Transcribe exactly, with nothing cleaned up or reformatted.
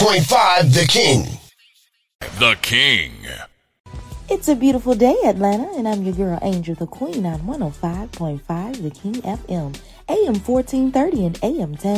Point five, The King. The King. It's a beautiful day, Atlanta, and I'm your girl, Angel the Queen, on one oh five point five The King F M, A M fourteen thirty and A M ten.